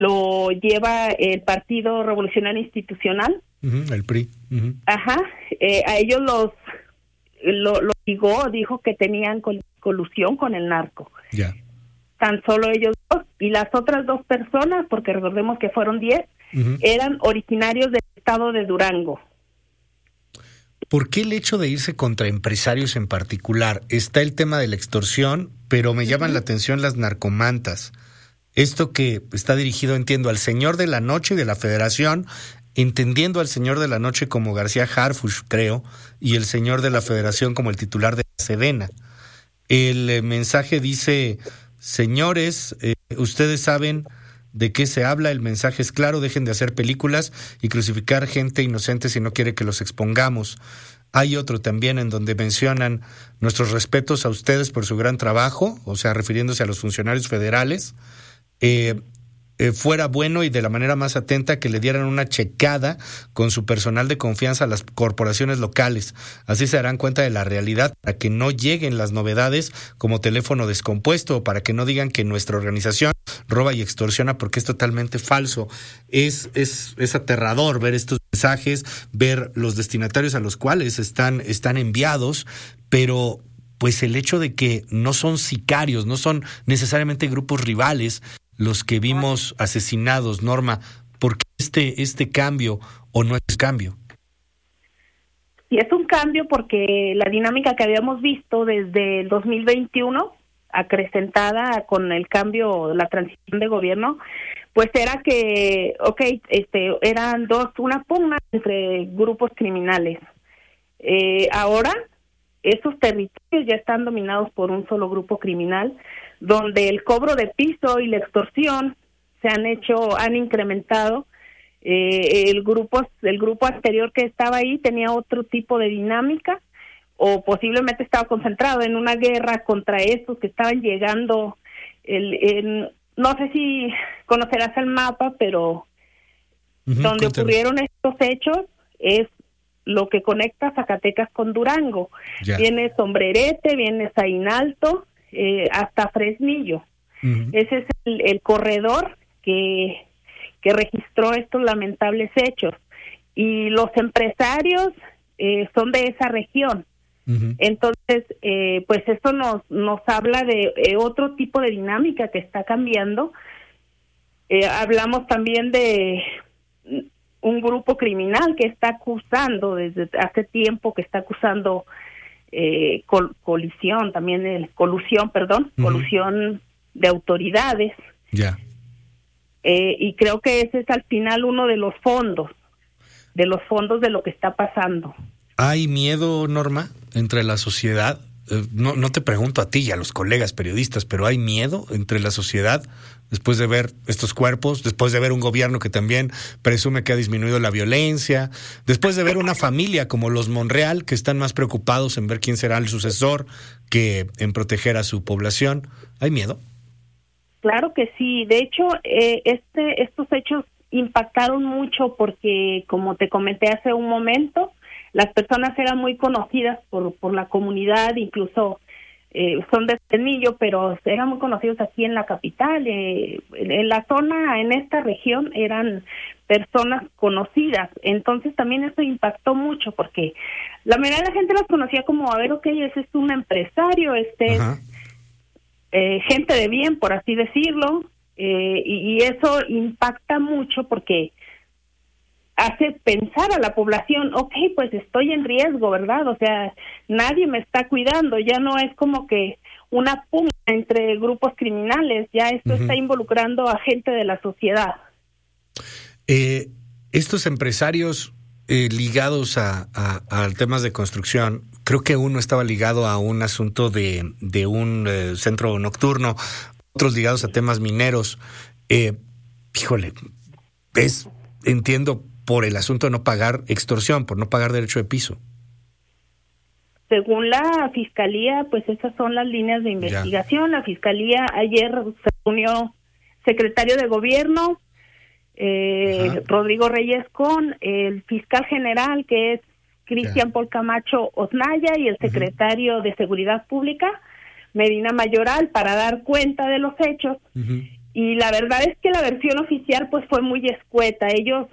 lo lleva el Partido Revolucionario Institucional. El PRI. A ellos lo ligó, dijo que tenían colusión con el narco. Ya. Tan solo ellos dos, y las otras 2 personas, porque recordemos que fueron 10, eran originarios del estado de Durango. ¿Por qué el hecho de irse contra empresarios en particular? Está el tema de la extorsión, pero me llaman la atención las narcomantas. Esto que está dirigido, entiendo, al señor de la noche de la Federación, entendiendo al señor de la noche como García Harfuch, creo, y el señor de la Federación como el titular de la Sedena. El mensaje dice: señores, ustedes saben de qué se habla, el mensaje es claro, dejen de hacer películas y crucificar gente inocente si no quiere que los expongamos. Hay otro también en donde mencionan nuestros respetos a ustedes por su gran trabajo, o sea, refiriéndose a los funcionarios federales. Fuera bueno y de la manera más atenta que le dieran una checada con su personal de confianza a las corporaciones locales. Así se darán cuenta de la realidad, para que no lleguen las novedades como teléfono descompuesto, o para que no digan que nuestra organización roba y extorsiona, porque es totalmente falso. Es aterrador ver estos mensajes, ver los destinatarios a los cuales están enviados, pero pues el hecho de que no son sicarios, no son necesariamente grupos rivales los que vimos asesinados. Norma, ¿por qué este cambio o no es cambio? Y es un cambio porque la dinámica que habíamos visto desde el 2021, acrecentada con el cambio, la transición de gobierno, pues era que, eran una pugna entre grupos criminales. Ahora, esos territorios ya están dominados por un solo grupo criminal, donde el cobro de piso y la extorsión han incrementado. El grupo anterior que estaba ahí tenía otro tipo de dinámica, o posiblemente estaba concentrado en una guerra contra estos que estaban llegando. No sé si conocerás el mapa, pero donde ocurrieron estos hechos es lo que conecta Zacatecas con Durango. Ya. Viene Sombrerete, viene Zainalto, hasta Fresnillo. Ese es el corredor que registró estos lamentables hechos, y los empresarios son de esa región. Entonces, pues esto nos habla de otro tipo de dinámica que está cambiando. Hablamos también de un grupo criminal que está acusando desde hace tiempo, que está acusando colusión de autoridades. Ya. Y creo que ese es al final uno de los fondos de lo que está pasando. ¿Hay miedo, Norma, entre la sociedad? No te pregunto a ti y a los colegas periodistas, pero ¿hay miedo entre la sociedad después de ver estos cuerpos, después de ver un gobierno que también presume que ha disminuido la violencia, después de ver una familia como los Monreal, que están más preocupados en ver quién será el sucesor que en proteger a su población? ¿Hay miedo? Claro que sí. De hecho, estos hechos impactaron mucho porque, como te comenté hace un momento, las personas eran muy conocidas por la comunidad, incluso son de Fresnillo, pero eran muy conocidos aquí en la capital. En la zona, en esta región, eran personas conocidas. Entonces también eso impactó mucho porque la mayoría de la gente los conocía como, ese es un empresario, Ajá. es gente de bien, por así decirlo, y eso impacta mucho porque hace pensar a la población, pues estoy en riesgo, ¿verdad? O sea, nadie me está cuidando, ya no es como que una pugna entre grupos criminales, ya esto está involucrando a gente de la sociedad. Estos empresarios ligados a temas de construcción, creo que uno estaba ligado a un asunto de un centro nocturno, otros ligados a temas mineros. Entiendo, por el asunto de no pagar extorsión, por no pagar derecho de piso. Según la Fiscalía, pues esas son las líneas de investigación. Ya. La Fiscalía ayer se reunió secretario de Gobierno, Rodrigo Reyes, con el fiscal general, que es Cristian Paul Camacho Osnaya, y el secretario de Seguridad Pública, Medina Mayoral, para dar cuenta de los hechos. y la verdad es que la versión oficial pues fue muy escueta. Ellos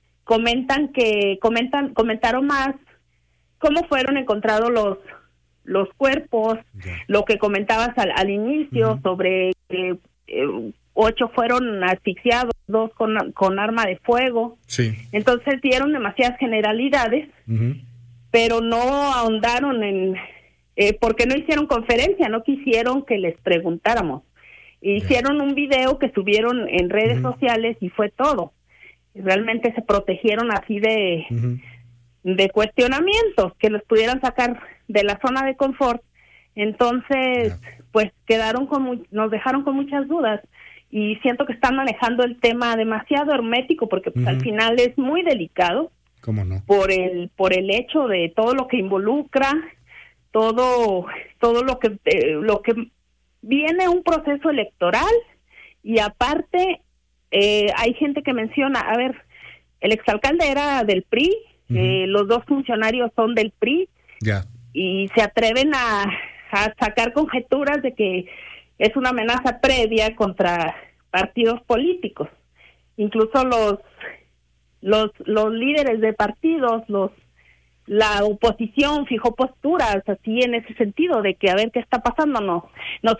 comentaron más cómo fueron encontrados los cuerpos, lo que comentabas al inicio, sobre 8 fueron asfixiados, 2 con arma de fuego. Sí. Entonces dieron demasiadas generalidades, pero no ahondaron porque no hicieron conferencia, no quisieron que les preguntáramos. Hicieron un video que subieron en redes sociales y fue todo. Realmente se protegieron así de cuestionamientos que los pudieran sacar de la zona de confort. Entonces, pues nos dejaron con muchas dudas, y siento que están manejando el tema demasiado hermético, porque pues al final es muy delicado. ¿Cómo no? Por el hecho de todo lo que involucra, todo lo que viene un proceso electoral, y aparte hay gente que menciona, a ver, el exalcalde era del PRI, los 2 funcionarios son del PRI, y se atreven a sacar conjeturas de que es una amenaza previa contra partidos políticos. Incluso los líderes de partidos, la oposición fijó posturas así en ese sentido, de que a ver qué está pasando.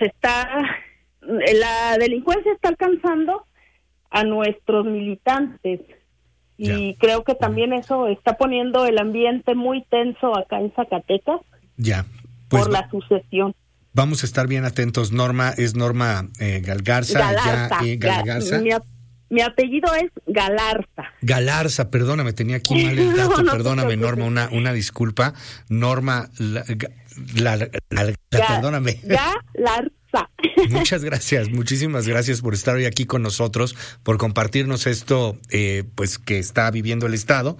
La delincuencia está alcanzando a nuestros militantes, y creo que también eso está poniendo el ambiente muy tenso acá en Zacatecas, pues, por la sucesión. Vamos a estar bien atentos. Norma, es Norma Galarza. Mi apellido es Galarza. Galarza, perdóname, tenía aquí mal el dato. Perdóname, Norma, una disculpa. Norma, perdóname. Galarza. Muchas gracias, muchísimas gracias por estar hoy aquí con nosotros, por compartirnos esto pues que está viviendo el Estado,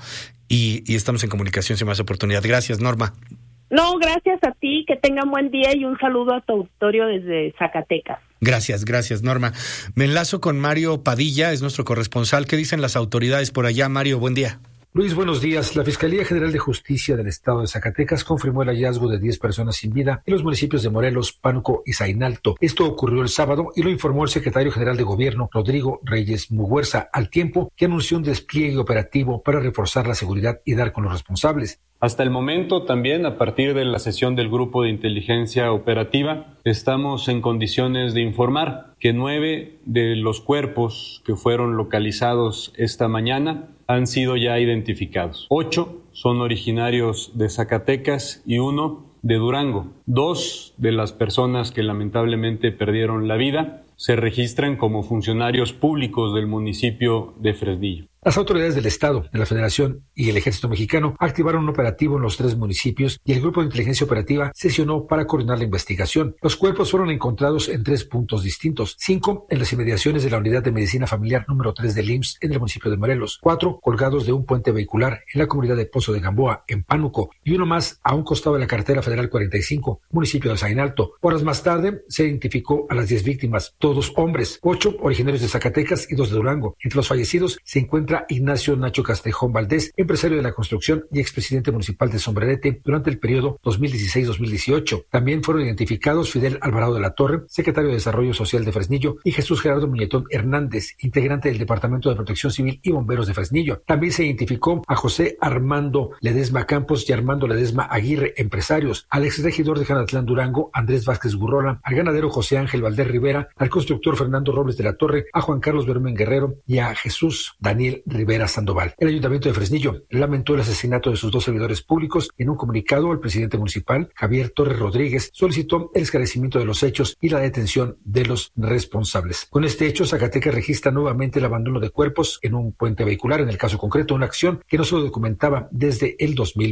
y estamos en comunicación sin más oportunidad. Gracias, Norma. No, gracias a ti, que tengan buen día, y un saludo a tu auditorio desde Zacatecas. Gracias, Norma. Me enlazo con Mario Padilla, es nuestro corresponsal. ¿Qué dicen las autoridades por allá? Mario, buen día. Luis, buenos días. La Fiscalía General de Justicia del Estado de Zacatecas confirmó el hallazgo de 10 personas sin vida en los municipios de Morelos, Pánuco y Zainalto. Esto ocurrió el sábado y lo informó el secretario general de Gobierno, Rodrigo Reyes Muguerza, al tiempo que anunció un despliegue operativo para reforzar la seguridad y dar con los responsables. Hasta el momento también, a partir de la sesión del Grupo de Inteligencia Operativa, estamos en condiciones de informar que 9 de los cuerpos que fueron localizados esta mañana han sido ya identificados. 8 son originarios de Zacatecas y 1 de Durango. 2 de las personas que lamentablemente perdieron la vida se registran como funcionarios públicos del municipio de Fresnillo. Las autoridades del Estado, de la Federación y el Ejército Mexicano activaron un operativo en los 3 municipios, y el Grupo de Inteligencia Operativa sesionó para coordinar la investigación. Los cuerpos fueron encontrados en 3 puntos distintos: 5 en las inmediaciones de la Unidad de Medicina Familiar número 3 del IMSS en el municipio de Morelos, 4 colgados de un puente vehicular en la comunidad de Pozo de Gamboa, en Pánuco, y 1 más a un costado de la carretera federal 45, municipio de Zainalto. Horas más tarde se identificó a las 10 víctimas, todos hombres, 8 originarios de Zacatecas y 2 de Durango. Entre los fallecidos se encuentra Ignacio Nacho Castejón Valdés, empresario de la construcción y expresidente municipal de Sombrerete durante el periodo 2016-2018. También fueron identificados Fidel Alvarado de la Torre, secretario de Desarrollo Social de Fresnillo, y Jesús Gerardo Muñetón Hernández, integrante del Departamento de Protección Civil y Bomberos de Fresnillo. También se identificó a José Armando Ledesma Campos y Armando Ledesma Aguirre, empresarios, al exregidor de Janatlán Durango, Andrés Vázquez Gurrola, al ganadero José Ángel Valdés Rivera, al constructor Fernando Robles de la Torre, a Juan Carlos Bermén Guerrero y a Jesús Daniel Rivera Sandoval. El Ayuntamiento de Fresnillo lamentó el asesinato de sus 2 servidores públicos. En un comunicado, el presidente municipal, Javier Torres Rodríguez, solicitó el esclarecimiento de los hechos y la detención de los responsables. Con este hecho, Zacatecas registra nuevamente el abandono de cuerpos en un puente vehicular, en el caso concreto, una acción que no se documentaba desde el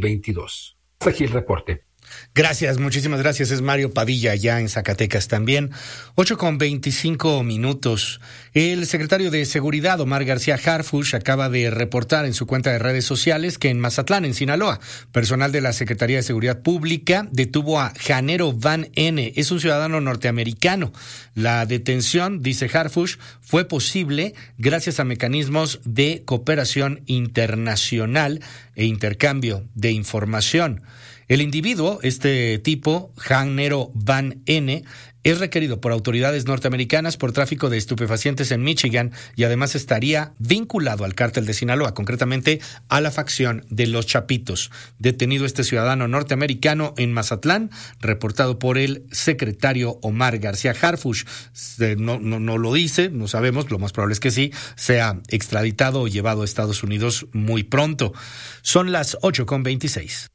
2022. Hasta aquí el reporte. Gracias, muchísimas gracias. Es Mario Padilla, ya en Zacatecas también. 8:25. El secretario de Seguridad, Omar García Harfuch, acaba de reportar en su cuenta de redes sociales que en Mazatlán, en Sinaloa, personal de la Secretaría de Seguridad Pública detuvo a Janero Van N. Es un ciudadano norteamericano. La detención, dice Harfuch, fue posible gracias a mecanismos de cooperación internacional e intercambio de información. El individuo, este tipo, Janero Van N., Es requerido por autoridades norteamericanas por tráfico de estupefacientes en Michigan y además estaría vinculado al cártel de Sinaloa, concretamente a la facción de los Chapitos. Detenido este ciudadano norteamericano en Mazatlán, reportado por el secretario Omar García Harfuch. No lo dice, no sabemos, lo más probable es que sí, sea extraditado o llevado a Estados Unidos muy pronto. Son las 8:26.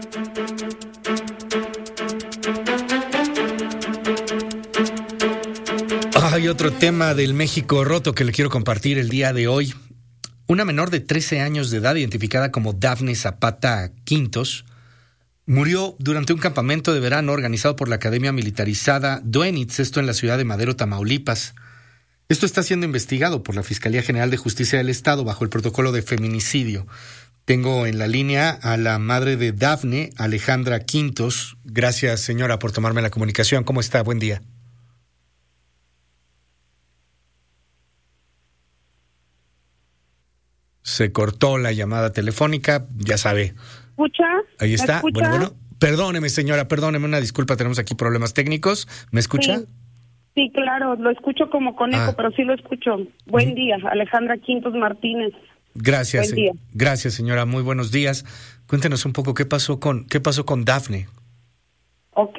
Hay otro tema del México roto que le quiero compartir el día de hoy. Una menor de 13 años de edad, identificada como Dafne Zapata Quintos, murió durante un campamento de verano organizado por la Academia Militarizada Duenitz, esto en la ciudad de Madero, Tamaulipas. Esto está siendo investigado por la Fiscalía General de Justicia del Estado bajo el protocolo de feminicidio. Tengo en la línea a la madre de Dafne, Alejandra Quintos. Gracias, señora, por tomarme la comunicación. ¿Cómo está? Buen día. Se cortó la llamada telefónica, ya sabe. ¿Escucha? Ahí está. ¿Escucha? Bueno. Perdóneme, señora, perdóneme, una disculpa, tenemos aquí problemas técnicos. ¿Me escucha? Sí, claro, lo escucho como con eco, pero sí lo escucho. Buen día, Alejandra Quintos Martínez. Gracias. Buen día. Gracias, señora. Muy buenos días. Cuéntenos un poco qué pasó con Dafne. Ok.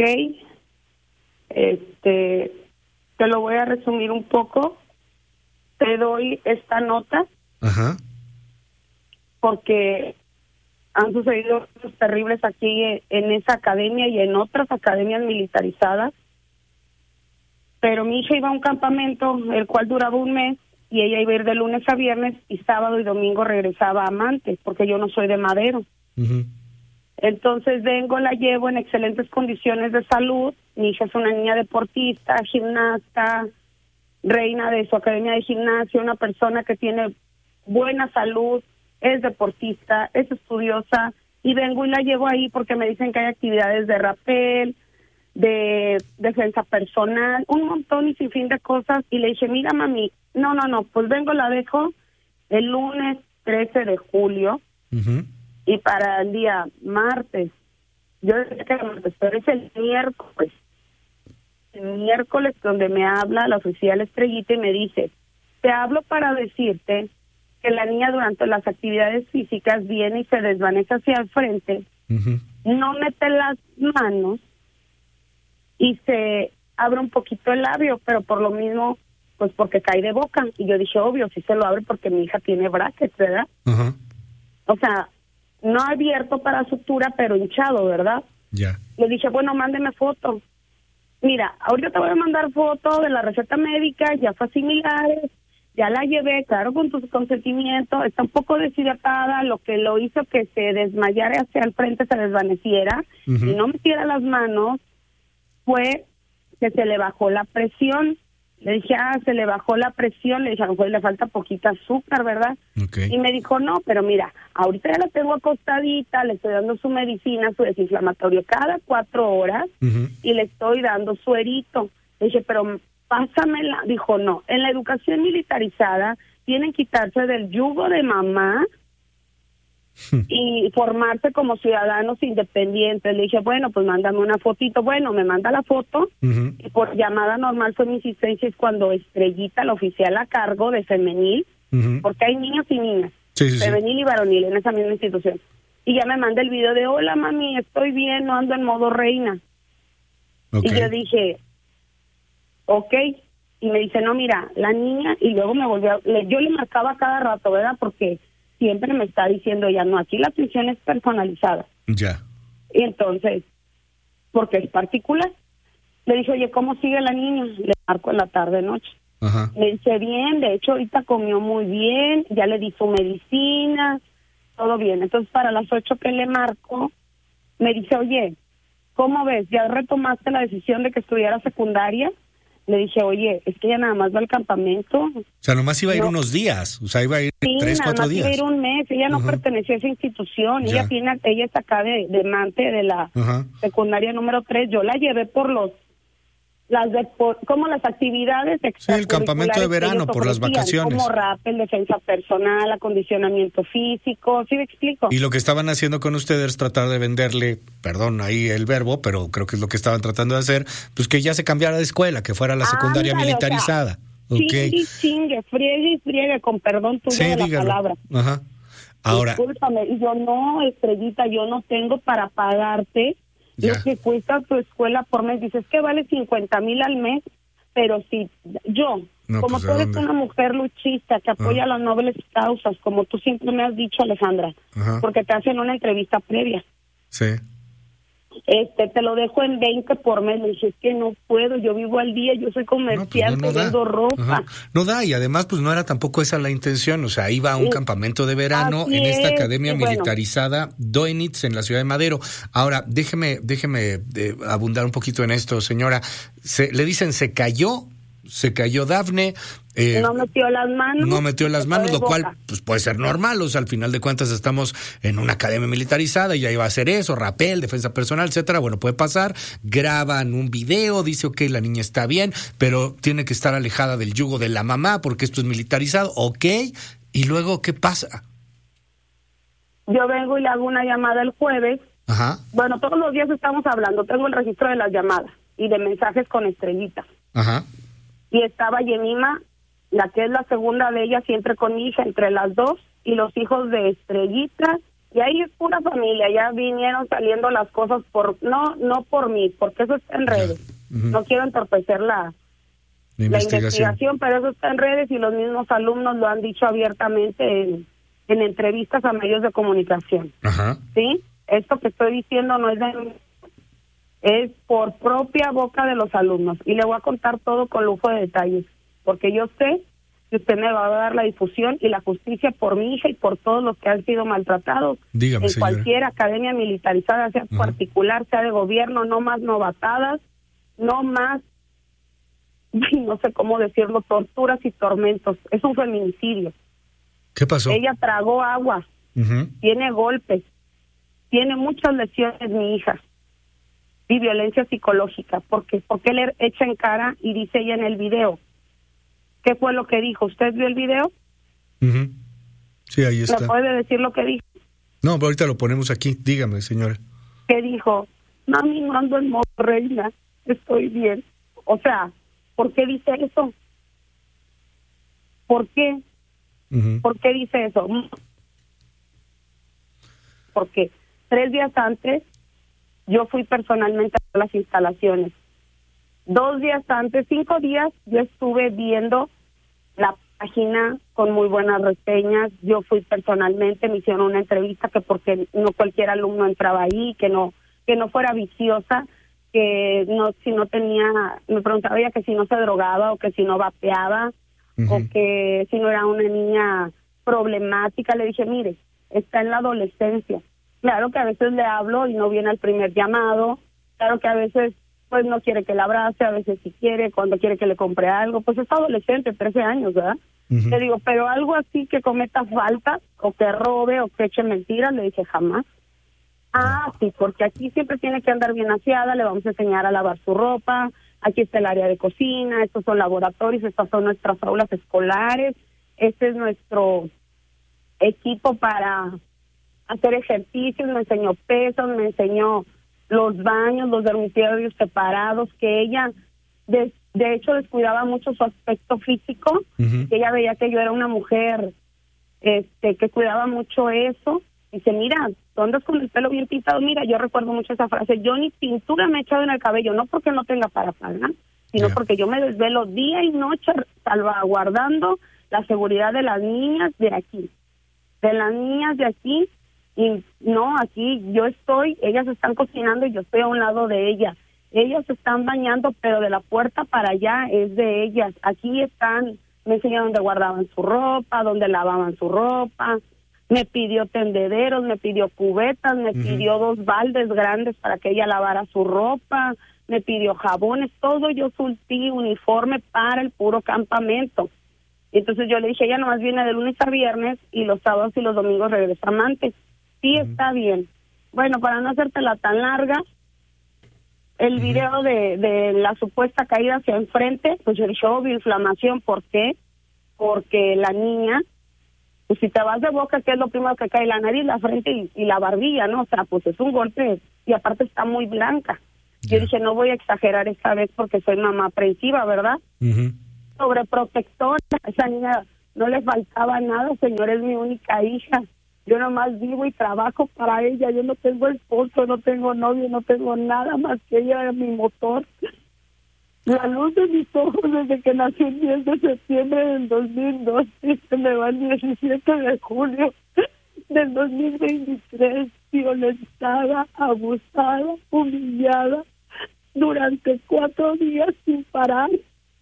Te lo voy a resumir un poco. Te doy esta nota. Ajá. Porque han sucedido cosas terribles aquí en esa academia y en otras academias militarizadas. Pero mi hija iba a un campamento, el cual duraba un mes, y ella iba a ir de lunes a viernes, y sábado y domingo regresaba a Amantes, porque yo no soy de Madero. Uh-huh. Entonces vengo, la llevo en excelentes condiciones de salud. Mi hija es una niña deportista, gimnasta, reina de su academia de gimnasia, una persona que tiene buena salud, es deportista, es estudiosa, y vengo y la llevo ahí porque me dicen que hay actividades de rappel, de defensa personal, un montón y sin fin de cosas, y le dije, mira mami, no, pues vengo, la dejo el lunes 13 de julio, Uh-huh. y para el día martes, yo decía que era martes, pero es el miércoles donde me habla la oficial Estrellita y me dice, te hablo para decirte que la niña durante las actividades físicas viene y se desvanece hacia el frente, Uh-huh. no mete las manos y se abre un poquito el labio, pero por lo mismo, pues porque cae de boca. Y yo dije, obvio, sí se lo abre porque mi hija tiene brackets, ¿verdad? Uh-huh. O sea, no abierto para sutura, pero hinchado, ¿verdad? Ya. Le dije, bueno, mándeme foto. Mira, ahorita te voy a mandar foto de la receta médica, ya fue similares, ya la llevé, claro, con tu consentimiento, está un poco deshidratada, lo que lo hizo que se desmayara hacia el frente, se desvaneciera, Uh-huh. y no metiera las manos, fue que se le bajó la presión. Le dije, se le bajó la presión, le dije, a lo mejor le falta poquita azúcar, ¿verdad? Okay. Y me dijo, no, pero mira, ahorita ya la tengo acostadita, le estoy dando su medicina, su desinflamatorio cada 4 horas, Uh-huh. y le estoy dando suerito. Le dije, pero pásamela. Dijo, no, en la educación militarizada tienen que quitarse del yugo de mamá y formarse como ciudadanos independientes. Le dije, bueno, pues mándame una fotito. Bueno, me manda la foto, Uh-huh. y por llamada normal fue mi insistencia, es cuando Estrellita, la oficial a cargo de femenil, Uh-huh. porque hay niños y niñas, Sí. femenil y varonil en esa misma institución, y ya me manda el video de, hola mami, estoy bien, no ando en modo reina. Okay. Y yo dije, ok, y me dice, no, mira, la niña, y luego me volvió, yo le marcaba cada rato, ¿verdad? Porque siempre me está diciendo ella, no, aquí la atención es personalizada. Ya. Y entonces, porque es particular, le dije, oye, ¿cómo sigue la niña? Le marco en la tarde-noche. Ajá. Me dice, bien, de hecho ahorita comió muy bien, ya le di su medicina, todo bien. Entonces para las 8 que le marco, me dice, oye, ¿cómo ves? ¿Ya retomaste la decisión de que estudiara secundaria? Le dije, oye, es que ella nada más va al campamento. O sea, nomás iba a ir No. unos días, o sea, iba a ir Sí, 3, nada 4 más iba a días. ir un mes, ella no Ajá. pertenecía a esa institución, Ya. ella está acá de Mante, de la Ajá. secundaria número 3, yo la llevé por los como las actividades extracurriculares. Sí, el campamento de verano por las vacaciones. Como rappel, defensa personal, acondicionamiento físico, ¿sí me explico? Y lo que estaban haciendo con ustedes es tratar de venderle, perdón ahí el verbo, pero creo que es lo que estaban tratando de hacer, pues que ya se cambiara de escuela, que fuera la secundaria militarizada. O sea, chingue, friegue, con perdón tuyo de la palabra. Ajá. Ahora. Discúlpame, y yo no, Estrellita, yo no tengo para pagarte lo que cuesta tu escuela por mes. Dices que vale 50,000 al mes, pero si yo, no, como pues, tú eres una mujer luchista que apoya las nobles causas, como tú siempre me has dicho, Alejandra, porque te hacen una entrevista previa. Sí. Te lo dejo en 20 por mes. Le dije, es que no puedo, yo vivo al día, yo soy comerciante, vendo ropa. Ajá. No da, y además pues no era tampoco esa la intención, o sea, iba a un campamento de verano en esta academia militarizada Doenitz en la ciudad de Madero. Ahora, déjeme abundar un poquito en esto, señora. Le dicen se cayó Dafne. No metió las manos. Lo cual pues puede ser normal, o sea, al final de cuentas estamos en una academia militarizada y ahí va a hacer eso, rappel, defensa personal, etcétera. Bueno, puede pasar, graban un video, dice ok, la niña está bien, pero tiene que estar alejada del yugo de la mamá porque esto es militarizado, ok, y luego, ¿qué pasa? Yo vengo y le hago una llamada el jueves. Ajá. Bueno, todos los días estamos hablando, tengo el registro de las llamadas y de mensajes con Estrellita. Ajá. Y estaba Yemima, la que es la segunda de ella, siempre con mi hija, entre las dos, y los hijos de Estrellita, y ahí es pura familia, ya vinieron saliendo las cosas no por mí, porque eso está en redes. No quiero entorpecer la investigación, pero eso está en redes y los mismos alumnos lo han dicho abiertamente en entrevistas a medios de comunicación. Ajá. ¿Sí? Esto que estoy diciendo no es de mí, es por propia boca de los alumnos, y le voy a contar todo con lujo de detalles, porque yo sé que usted me va a dar la difusión y la justicia por mi hija y por todos los que han sido maltratados. Dígame, en señora. Cualquier academia militarizada, sea particular, sea de gobierno, no más novatadas, no más, no sé cómo decirlo, torturas y tormentos. Es un feminicidio. ¿Qué pasó? Ella tragó agua, tiene golpes, tiene muchas lesiones mi hija, y violencia psicológica, porque le echa en cara y dice ella en el video. ¿Qué fue lo que dijo? ¿Usted vio el video? Sí, ahí está. ¿Me puede decir lo que dijo? No, pero ahorita lo ponemos aquí. Dígame, señora. ¿Qué dijo? Mami, no ando en modo reina, estoy bien. O sea, ¿por qué dice eso? ¿Por qué? ¿Por qué dice eso? Porque 3 días antes yo fui personalmente a las instalaciones. 2 días antes, 5 días, yo estuve viendo la página con muy buenas reseñas. Yo fui personalmente, me hicieron una entrevista que porque no cualquier alumno entraba ahí, que no fuera viciosa, que no, si no tenía, me preguntaba ella que si no se drogaba o que si no vapeaba o que si no era una niña problemática. Le dije, mire, está en la adolescencia. Claro que a veces le hablo y no viene al primer llamado. Claro que a veces pues no quiere que la abrace, a veces sí quiere, cuando quiere que le compre algo. Pues es adolescente, 13 años, ¿verdad? Le digo, pero algo así que cometa falta o que robe o que eche mentiras, le dije jamás. Ah, sí, porque aquí siempre tiene que andar bien aseada, le vamos a enseñar a lavar su ropa, aquí está el área de cocina, estos son laboratorios, estas son nuestras aulas escolares, este es nuestro equipo para hacer ejercicios, me enseñó pesos, me enseñó los baños, los dormitorios separados, que ella de hecho descuidaba mucho su aspecto físico, que ella veía que yo era una mujer que cuidaba mucho eso. Dice, mira, tú andas con el pelo bien pintado. Mira, yo recuerdo mucho esa frase, yo ni pintura me he echado en el cabello, no porque no tenga para pagar, sino porque yo me desvelo día y noche salvaguardando la seguridad de las niñas de aquí, y no, aquí yo estoy, ellas están cocinando y yo estoy a un lado de ellas. Ellas se están bañando, pero de la puerta para allá es de ellas. Aquí están, me enseñó dónde guardaban su ropa, dónde lavaban su ropa. Me pidió tendederos, me pidió cubetas, me pidió 2 baldes grandes para que ella lavara su ropa, me pidió jabones, todo yo surtí uniforme para el puro campamento. Entonces yo le dije, ella nomás viene de lunes a viernes y los sábados y los domingos regresa amantes. Sí, está bien. Bueno, para no hacértela tan larga, el video de la supuesta caída hacia enfrente, pues yo dije, obvio, inflamación. ¿Por qué? Porque la niña, pues si te vas de boca, ¿qué es lo primero que cae? La nariz, la frente y la barbilla, ¿no? O sea, pues es un golpe, y aparte está muy blanca. Yo dije, no voy a exagerar esta vez porque soy mamá aprensiva, ¿verdad? Sobreprotectora, esa niña no le faltaba nada, señor, es mi única hija. Yo nomás vivo y trabajo para ella, yo no tengo esposo, no tengo novio, no tengo nada más que ella, mi motor. La luz de mis ojos desde que nací el 10 de septiembre del 2002 y se me va el 17 de julio del 2023, violentada, abusada, humillada, durante 4 días sin parar,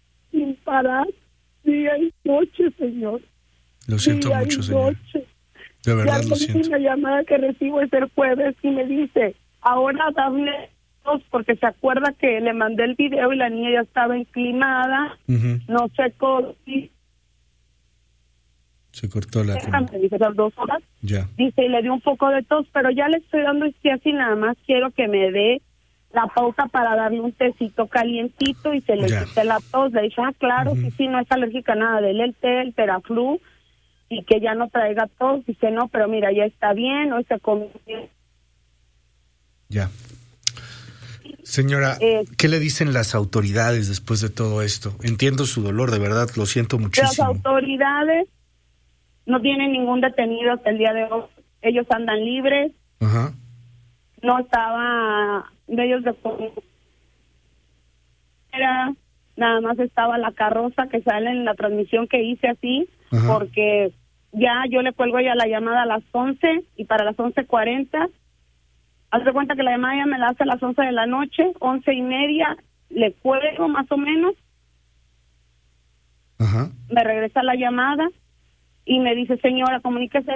día y noche, señor. Lo siento mucho, señor. De verdad lo siento. La última llamada que recibo es el jueves y me dice, ahora dame dos, porque se acuerda que le mandé el video y la niña ya estaba inclinada, no sé cómo. Se cortó la comunicación. Dice, las 2 horas. Ya. Dice, y le dio un poco de tos, pero ya le estoy dando así, nada más quiero que me dé la pauta para darle un tecito calientito y se le quite la tos. Le dije, claro, sí, no es alérgica a nada, dele el té, el Teraflu, y que ya no traiga tos. Dice, no, pero mira, ya está bien, hoy se comió. Ya. Señora, ¿qué le dicen las autoridades después de todo esto? Entiendo su dolor, de verdad, lo siento muchísimo. Las autoridades no tienen ningún detenido hasta el día de hoy. Ellos andan libres. Ajá. No estaba de ellos de era, nada más estaba la carroza que sale en la transmisión que hice así, porque ya yo le cuelgo ya la llamada a las 11 y para las 11:40, haz de cuenta que la llamada ya me la hace a las 11 de la noche, 11:30, le cuelgo más o menos, me regresa la llamada y me dice, señora, comuníquese.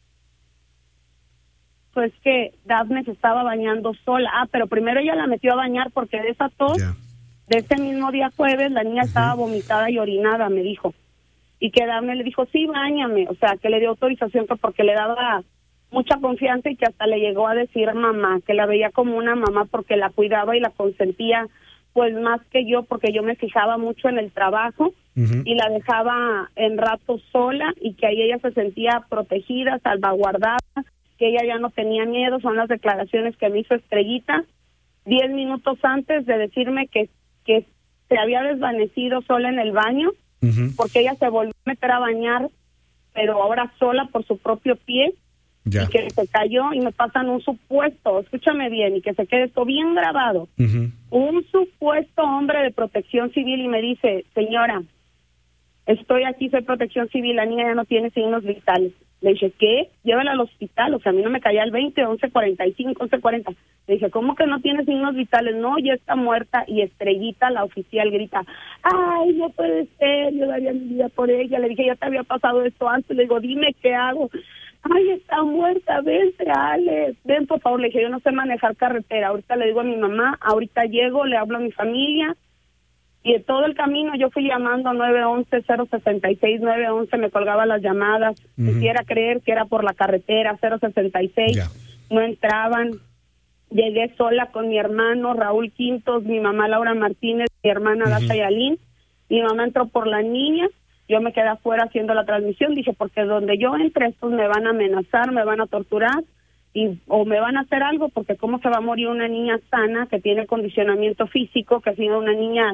Pues que Dafne se estaba bañando sola. Pero primero ella la metió a bañar porque de esa tos, de ese mismo día jueves, la niña estaba vomitada y orinada, me dijo. Y que Dafne le dijo, sí, báñame. O sea, que le dio autorización porque le daba mucha confianza y que hasta le llegó a decir mamá, que la veía como una mamá porque la cuidaba y la consentía, pues más que yo, porque yo me fijaba mucho en el trabajo y la dejaba en ratos sola y que ahí ella se sentía protegida, salvaguardada, que ella ya no tenía miedo. Son las declaraciones que me hizo Estrellita 10 minutos antes de decirme que se había desvanecido sola en el baño, porque ella se volvió a meter a bañar, pero ahora sola por su propio pie, y que se cayó, y me pasan un supuesto, escúchame bien, y que se quede esto bien grabado, un supuesto hombre de protección civil, y me dice, señora, estoy aquí, soy protección civil, la niña ya no tiene signos vitales. Le dije, ¿qué? Llévala al hospital. O sea, a mí no me caía el 20, 11:45, 11:40. Le dije, ¿cómo que no tiene signos vitales? No, ya está muerta. Y Estrellita, la oficial, grita, ay, no puede ser, yo daría mi vida por ella. Le dije, ya te había pasado esto antes. Le digo, dime qué hago. Ay, está muerta, vente, Alex, ven por favor. Le dije, yo no sé manejar carretera. Ahorita le digo a mi mamá, ahorita llego, le hablo a mi familia. Y de todo el camino yo fui llamando 911-066, 911, me colgaba las llamadas, quisiera creer que era por la carretera, 066, no entraban. Llegué sola con mi hermano Raúl Quintos, mi mamá Laura Martínez, mi hermana Dacia Yalín. Mi mamá entró por la niña, yo me quedé afuera haciendo la transmisión, dije, porque donde yo entre estos me van a amenazar, me van a torturar, o me van a hacer algo, porque cómo se va a morir una niña sana, que tiene condicionamiento físico, que ha sido una niña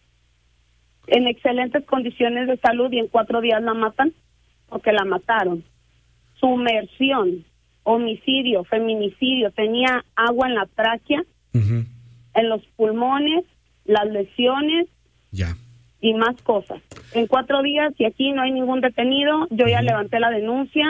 en excelentes condiciones de salud, y en 4 días la matan, porque la mataron. Sumersión, homicidio, feminicidio, tenía agua en la tráquea, en los pulmones, las lesiones y más cosas. En 4 días, y aquí no hay ningún detenido, yo ya levanté la denuncia.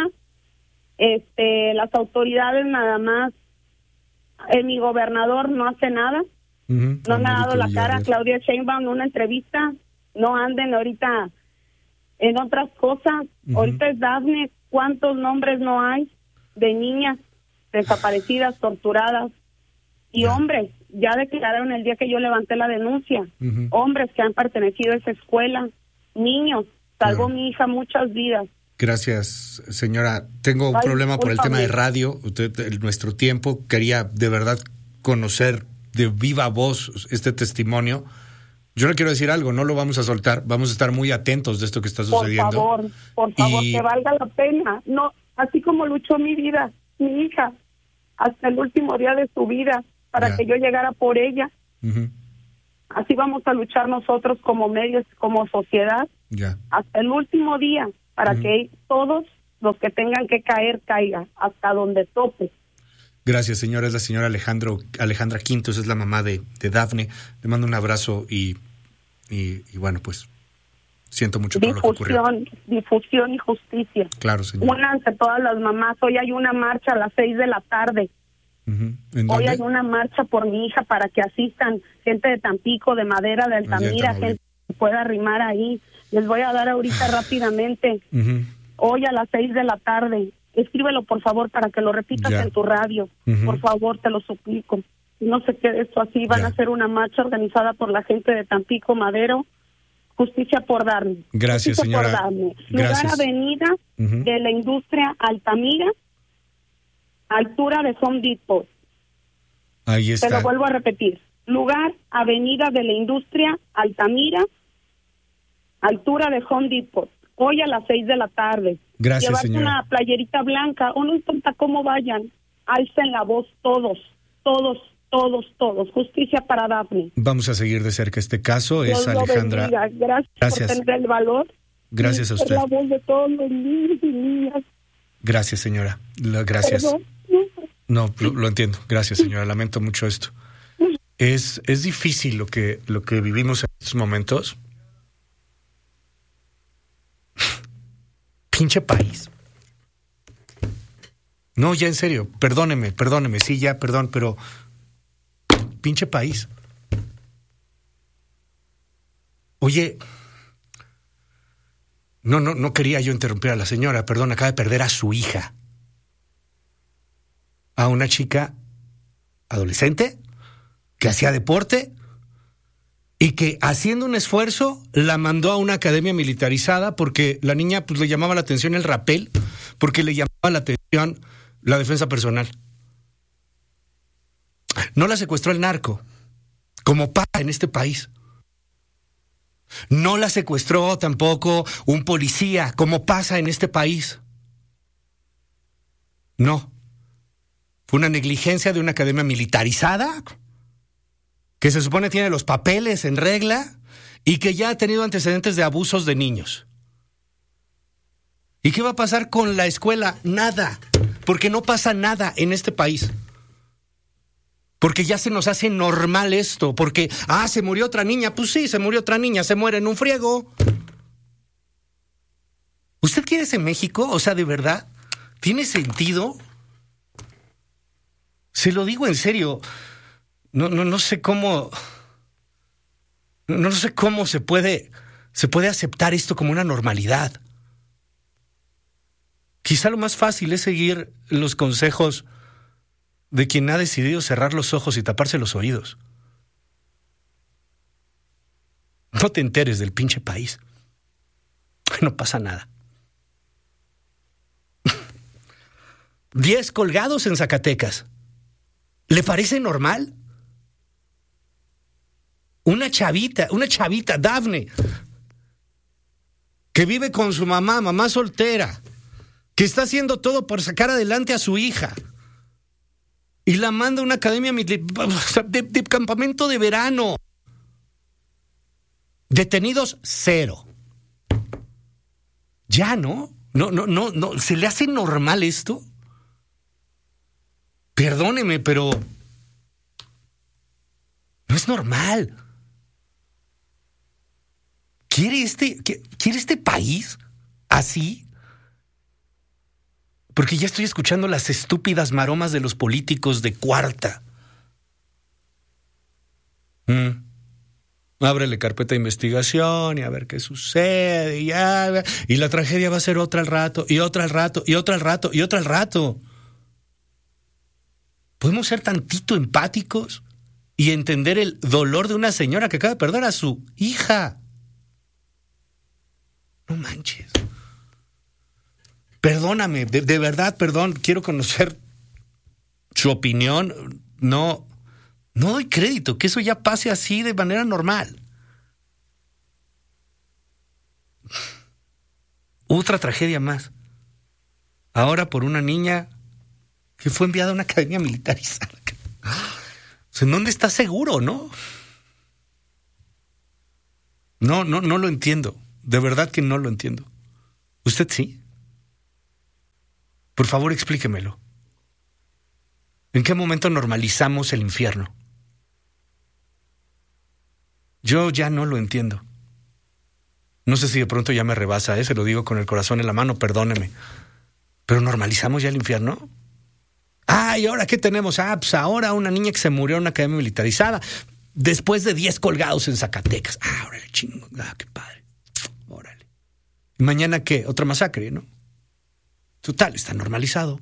Las autoridades nada más, mi gobernador no hace nada, no me ha dado la cara. Claudia Sheinbaum, una entrevista. No anden ahorita en otras cosas. Ahorita es Dafne. ¿Cuántos nombres no hay de niñas desaparecidas, torturadas? Y hombres, ya declararon el día que yo levanté la denuncia, hombres que han pertenecido a esa escuela, niños. Salvó mi hija muchas vidas. Gracias, señora. Tengo un problema por el tema de radio. Nuestro tiempo, quería de verdad conocer de viva voz este testimonio. Yo le quiero decir algo, no lo vamos a soltar, vamos a estar muy atentos de esto que está sucediendo. Por favor, que valga la pena. No, así como luchó mi vida, mi hija, hasta el último día de su vida, para que yo llegara por ella. Uh-huh. Así vamos a luchar nosotros como medios, como sociedad, hasta el último día, para que todos los que tengan que caer, caigan, hasta donde tope. Gracias, señora. Es la señora Alejandra Quintos, es la mamá de Dafne. Le mando un abrazo y bueno, pues siento mucho por lo que ocurrió. Difusión y justicia. Claro, señora. Únanse todas las mamás. Hoy hay una marcha a las 6 de la tarde. Uh-huh. Hoy hay una marcha por mi hija para que asistan gente de Tampico, de Madera, de Altamira, gente que pueda arrimar ahí. Les voy a dar ahorita rápidamente. Uh-huh. Hoy a las 6 de la tarde. Escríbelo, por favor, para que lo repitas en tu radio. Uh-huh. Por favor, te lo suplico. No se quede esto así. Van a hacer una marcha organizada por la gente de Tampico, Madero. Justicia por darme. Gracias, Justicia señora. Por darme. Gracias. Lugar Avenida de la Industria Altamira, altura de Home Depot. Ahí está. Te lo vuelvo a repetir. Lugar Avenida de la Industria Altamira, altura de Home Depot. Hoy a las 6 de la tarde. Gracias, Llevarse señora. una playerita blanca, o no importa cómo vayan, alcen la voz todos. Justicia para Dafne. Vamos a seguir de cerca este caso. Dios Es Alejandra. Gracias por tener el valor. Gracias a usted. La voz de todos los niños y niñas. Gracias, señora. Gracias. Perdón. No, lo entiendo. Gracias, señora. Lamento mucho esto. Es difícil lo que vivimos en estos momentos. Pinche país. No, ya en serio, perdóneme, sí, ya, perdón, pero pinche país. Oye, no quería yo interrumpir a la señora, perdón, acaba de perder a su hija. A una chica adolescente que hacía deporte y que haciendo un esfuerzo la mandó a una academia militarizada porque la niña pues le llamaba la atención el rapel, porque le llamaba la atención la defensa personal. No la secuestró el narco, como pasa en este país. No la secuestró tampoco un policía, como pasa en este país. No. Fue una negligencia de una academia militarizada que se supone tiene los papeles en regla y que ya ha tenido antecedentes de abusos de niños. ¿Y qué va a pasar con la escuela? Nada, porque no pasa nada en este país. Porque ya se nos hace normal esto, porque, se murió otra niña. Pues sí, se murió otra niña, se muere en un friego. ¿Usted quiere ese México? O sea, ¿de verdad? ¿Tiene sentido? Se lo digo en serio. No sé cómo. No sé cómo se puede aceptar esto como una normalidad. Quizá lo más fácil es seguir los consejos de quien ha decidido cerrar los ojos y taparse los oídos. No te enteres del pinche país. No pasa nada. 10 colgados en Zacatecas. ¿Le parece normal? Una chavita, Dafne, que vive con su mamá soltera, que está haciendo todo por sacar adelante a su hija, y la manda a una academia de campamento de verano. Detenidos 0. Ya, ¿no? No. ¿Se le hace normal esto? Perdóneme, pero no es normal. ¿Quiere este país así? Porque ya estoy escuchando las estúpidas maromas de los políticos de cuarta. Ábrele carpeta de investigación y a ver qué sucede. Y la tragedia va a ser otra al rato, y otra al rato, y otra al rato, y otra al rato. ¿Podemos ser tantito empáticos y entender el dolor de una señora que acaba de perder a su hija? No manches. Perdóname, de verdad, perdón, quiero conocer su opinión. No No doy crédito que eso ya pase así de manera normal. Otra tragedia más. Ahora por una niña que fue enviada a una academia militarizada. O sea, ¿en dónde está seguro, no? No lo entiendo. De verdad que no lo entiendo. ¿Usted sí? Por favor, explíquemelo. ¿En qué momento normalizamos el infierno? Yo ya no lo entiendo. No sé si de pronto ya me rebasa, se lo digo con el corazón en la mano, perdóneme. ¿Pero normalizamos ya el infierno? ¿Y ahora qué tenemos? Pues ahora una niña que se murió en una academia militarizada después de 10 colgados en Zacatecas. Órale, chingo, qué padre. Órale. ¿Y mañana qué? Otra masacre, ¿no? Total, está normalizado.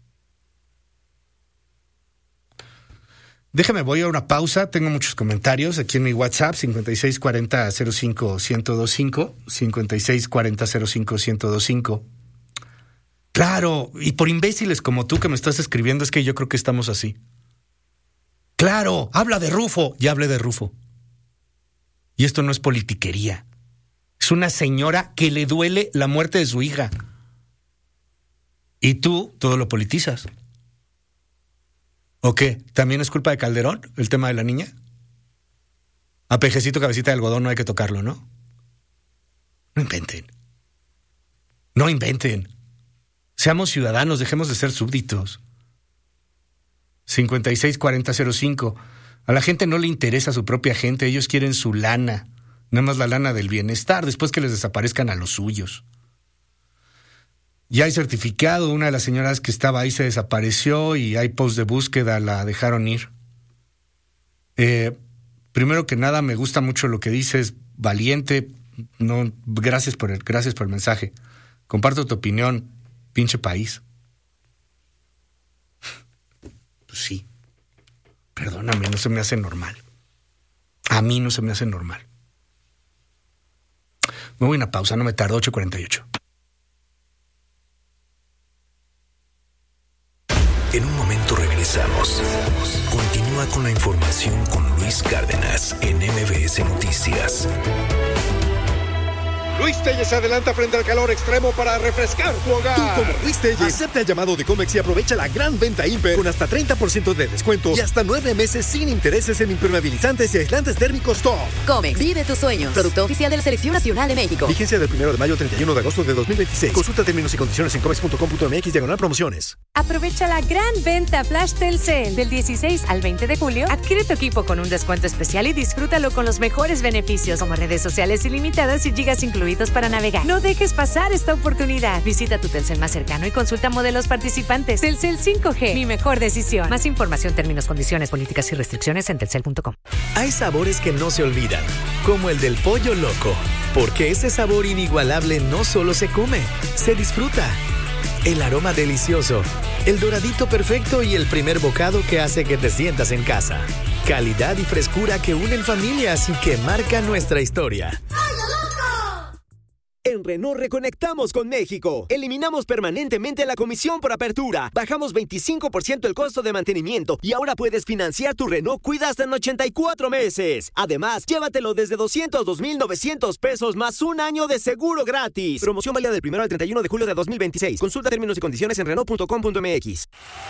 Déjame, voy a una pausa. Tengo muchos comentarios aquí en mi WhatsApp, 5640-05-1025, 5640-05-1025. Claro, y por imbéciles como tú que me estás escribiendo, es que yo creo que estamos así. Claro, habla de Rufo. Ya hablé de Rufo. Y esto no es politiquería. Es una señora que le duele la muerte de su hija. Y tú todo lo politizas. ¿O qué? ¿También es culpa de Calderón el tema de la niña? A pejecito cabecita de algodón no hay que tocarlo, ¿no? No inventen. No inventen. Seamos ciudadanos, dejemos de ser súbditos. 564005. A la gente no le interesa a su propia gente, ellos quieren su lana. Nada más la lana del bienestar, después que les desaparezcan a los suyos. Ya hay certificado, una de las señoras que estaba ahí se desapareció y hay post de búsqueda, la dejaron ir. Primero que nada, me gusta mucho lo que dices, valiente. No, gracias por el mensaje. Comparto tu opinión, pinche país. Pues sí. Perdóname, no se me hace normal. A mí no se me hace normal. Me voy a una pausa, no me tardo, 8:48. En un momento regresamos. Continúa con la información con Luis Cárdenas en MBS Noticias. Luis Telles se adelanta frente al calor extremo para refrescar tu hogar. Tú, como Luis Telles, acepta el llamado de Comex y aprovecha la gran venta Imper con hasta 30% de descuento y hasta 9 meses sin intereses en impermeabilizantes y aislantes térmicos top. Comex, vive tus sueños. Producto oficial de la Selección Nacional de México. Vigencia del 1 de mayo al 31 de agosto de 2026. Consulta términos y condiciones en comex.com.mx/promociones. Aprovecha la gran venta Flash Telcel del 16 al 20 de julio. Adquiere tu equipo con un descuento especial y disfrútalo con los mejores beneficios como redes sociales ilimitadas y gigas incluidos para navegar. No dejes pasar esta oportunidad. Visita tu Telcel más cercano y consulta modelos participantes. Telcel 5G, mi mejor decisión. Más información, términos, condiciones, políticas y restricciones en telcel.com. Hay sabores que no se olvidan, como el del pollo loco, porque ese sabor inigualable no solo se come, se disfruta. El aroma delicioso, el doradito perfecto y el primer bocado que hace que te sientas en casa. Calidad y frescura que unen familias y que marcan nuestra historia. En Renault reconectamos con México. Eliminamos permanentemente la comisión por apertura. Bajamos 25% el costo de mantenimiento y ahora puedes financiar tu Renault Kwid hasta en 84 meses. Además, llévatelo desde 202,900 pesos más un año de seguro gratis. Promoción válida del 1 al 31 de julio de 2026. Consulta términos y condiciones en Renault.com.mx.